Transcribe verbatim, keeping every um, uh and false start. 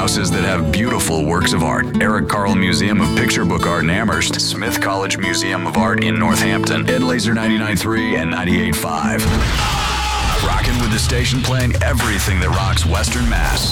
houses that have beautiful works of art. Eric Carle Museum of Picture Book Art in Amherst, Smith College Museum of Art in Northampton, Ed Laser ninety-nine point three and ninety-eight point five. Rockin' with the station playing everything that rocks Western Mass.